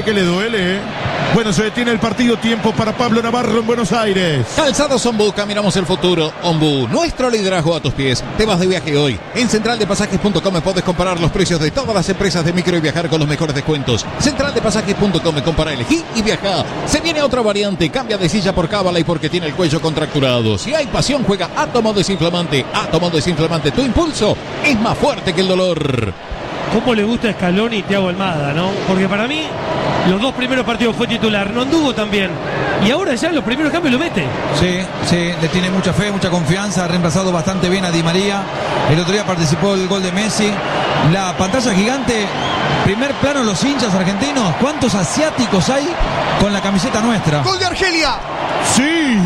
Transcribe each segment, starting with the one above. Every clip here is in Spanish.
que le duele, ¿eh? Bueno, se detiene el partido. Tiempo para Pablo Navarro en Buenos Aires. Calzados Ombú, caminamos el futuro. Ombú, nuestro liderazgo a tus pies. Te vas de viaje hoy. En centraldepasajes.com podés comparar los precios de todas las empresas de micro y viajar con los mejores descuentos. Centraldepasajes.com, compara, elegí y viaja. Se viene otra variante, cambia de silla por cábala y porque tiene el cuello contracturado. Si hay pasión, juega Átomo Desinflamante. Átomo Desinflamante, tu impulso es más fuerte que el dolor. ¿Cómo le gusta a Scaloni y Thiago Almada, no? Porque para mí, los 2 primeros partidos fue titular, no anduvo tan bien. Y ahora ya en los primeros cambios lo mete. Sí, le tiene mucha fe, mucha confianza, ha reemplazado bastante bien a Di María. El otro día participó el gol de Messi. La pantalla gigante, primer plano los hinchas argentinos. ¿Cuántos asiáticos hay con la camiseta nuestra? ¡Gol de Argelia! ¡Sí!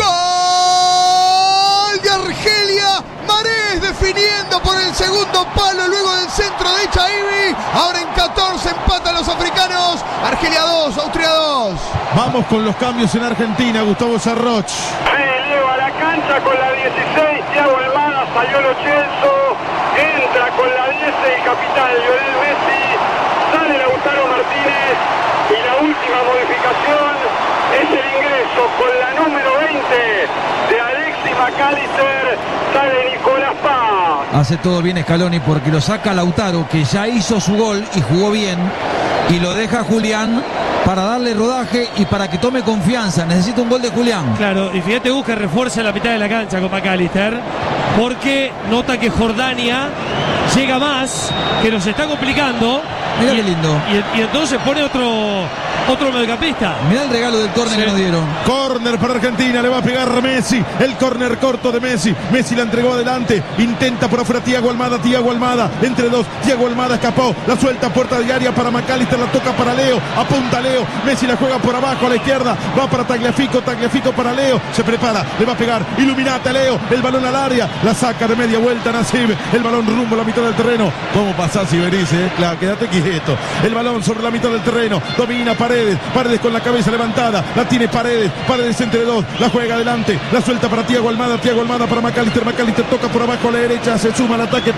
¡Gol de Argelia! Marés definiendo por el segundo palo luego del centro de Chaibi. Ahora en 14 empatan los africanos. Argelia 2, Austria 2. Vamos con los cambios en Argentina. Gustavo Sarroch. Leo a la cancha con la 16, Thiago Almada, salió Lo Celso, entra con la 10 el capitán Lionel Messi, sale Lautaro Martínez y la última modificación es el ingreso con la número 20 de Alexis McAllister, sale Nicolás Paz. Hace todo bien Scaloni porque lo saca Lautaro, que ya hizo su gol y jugó bien, y lo deja Julián para darle rodaje y para que tome confianza. Necesita un gol de Julián. Claro, y fíjate, busca refuerza la mitad de la cancha con McAllister, porque nota que Jordania llega más, que nos está complicando. Mirá qué lindo. Y entonces pone otro mediocampista. Mirá el regalo del córner que nos dieron. Córner para Argentina, le va a pegar Messi. El córner corto de Messi. Messi la entregó adelante. Intenta por afuera Thiago Almada. Entre dos. Thiago Almada escapó. La suelta puerta de área para McAllister. La toca para Leo. Apunta Leo. Messi la juega por abajo a la izquierda. Va para Tagliafico. Tagliafico para Leo. Se prepara. Le va a pegar. Iluminate a Leo. El balón al área. La saca de media vuelta Nasib. El balón rumbo a la mitad del terreno. ¿Cómo pasás si venís, Claro, quédate quieto. El balón sobre la mitad del terreno. Domina Paredes con la cabeza levantada, la tiene Paredes entre dos, la juega adelante, la suelta para Thiago Almada para McAllister toca por abajo a la derecha, se suma al ataque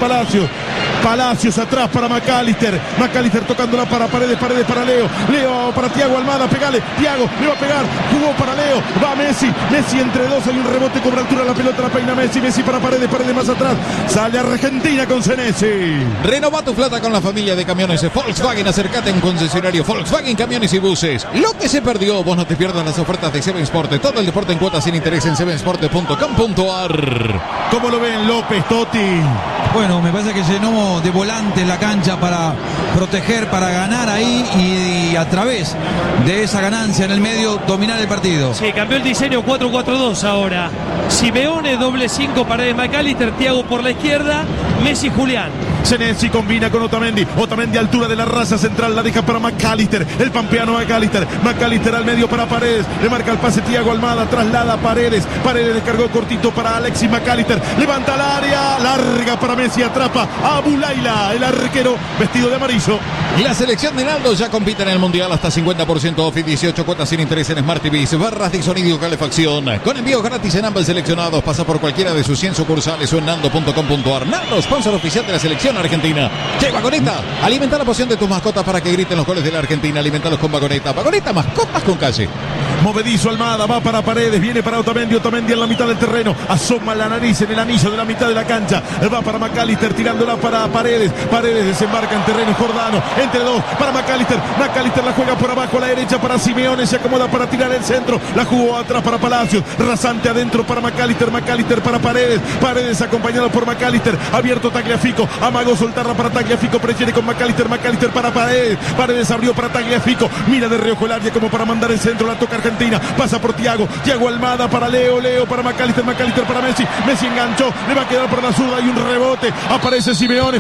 Palacios atrás para McAllister tocándola para Paredes para Leo para Thiago Almada, pegale, Thiago le va a pegar, jugó para Leo, va Messi entre dos, hay un rebote, cobra altura la pelota, la peina Messi para Paredes más atrás, sale Argentina con Senesi. Renova tu flota con la familia de camiones Volkswagen, acércate a un concesionario Volkswagen Camiones y Buses. Lo que se perdió, vos no te pierdas las ofertas de Seven Sport, todo el deporte en cuotas sin interés en sevensport.com.ar. ¿Cómo lo ven López, Totti? Bueno, me parece que llenó de volantes la cancha para proteger, para ganar ahí y a través de esa ganancia en el medio dominar el partido. Sí, cambió el diseño 4-4-2 ahora. Simeone, doble 5, Paredes, McAllister, Thiago por la izquierda, Messi, Julián. Senesi combina con Otamendi altura de la raza central, la deja para McAllister, el pampeano McAllister al medio para Paredes, le marca el pase Thiago Almada, traslada Paredes descargó cortito para Alexis McAllister, levanta al área, larga para Messi, atrapa a Bulaila, el arquero vestido de amarillo. La selección de Naldo ya compite en el Mundial hasta 50% off y 18 cuotas sin interés en Smart TVs, barras de sonido y calefacción, con envío gratis en ambos seleccionados. Pasa por cualquiera de sus 100 sucursales o en naldo.com.ar. Naldo, sponsor oficial de la selección argentina. Che, Vagoneta, alimenta la pasión de tus mascotas para que griten los goles de la Argentina. Alimentalos con Vagoneta. Vagoneta, mascotas con calle. Movedizo Almada, va para Paredes, viene para Otamendi en la mitad del terreno, asoma la nariz en el anillo de la mitad de la cancha, va para McAllister, tirándola para Paredes desembarca en terreno Jordano, entre dos, para McAllister la juega por abajo a la derecha para Simeone, se acomoda para tirar el centro, la jugó atrás para Palacios, rasante adentro para McAllister para Paredes acompañado por McAllister, abierto Tagliafico, amagó soltarla para Tagliafico, prefiere con McAllister para Paredes abrió para Tagliafico, mira de reojo el área como para mandar el centro, la toca Argentina, pasa por Thiago Almada para Leo para McAllister para Messi enganchó, le va a quedar por la zurda, hay un rebote, aparece Simeone,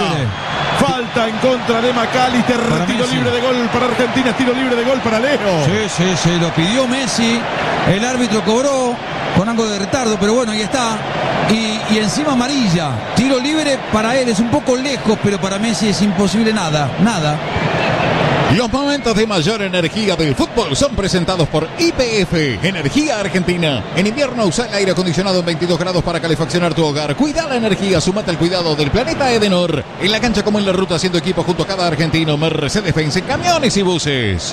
falta en contra de McAllister, tiro libre de gol para Argentina, tiro libre de gol para Leo. Sí, lo pidió Messi, el árbitro cobró con algo de retardo, pero bueno, ahí está. Y encima amarilla, tiro libre para él, es un poco lejos, pero para Messi es imposible nada. Los momentos de mayor energía del fútbol son presentados por YPF, Energía Argentina. En invierno usa el aire acondicionado en 22 grados para calefaccionar tu hogar. Cuida la energía, sumate al cuidado del planeta Edenor. En la cancha como en la ruta, haciendo equipo junto a cada argentino. Mercedes-Benz en camiones y buses.